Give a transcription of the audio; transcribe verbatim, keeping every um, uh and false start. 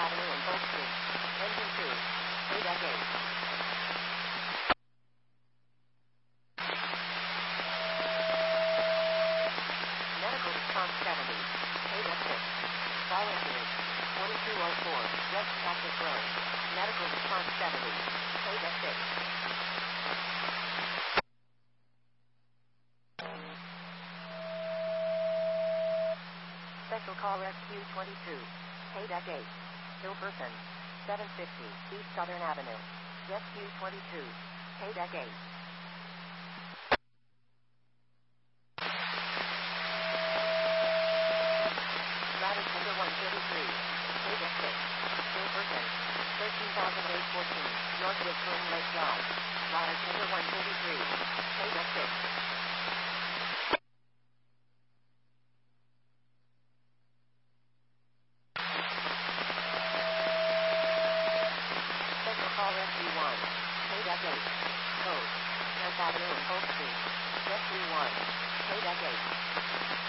Avenue and Polk Street. Engine two. Paydeck eight. Medical response seventy. Paydeck six. Volunteers. twenty-two oh four. West Cactus Road. Medical response seventy. Paydeck six. Special call Rescue twenty-two. Paydeck eight. Still person. seven fifty. East Southern Avenue. Rescue twenty-two. Paydeck eight. Ladder tender one thirty-three. Paydeck six. Still person. thirteen thousand eight hundred fourteen. Northwood Twin Lake Drive. Ladder tender one thirty-three. Paydeck six. Special call Rescue one. Paydeck eight. Code. tenth Avenue and Polk Street. Rescue one. Paydeck eight.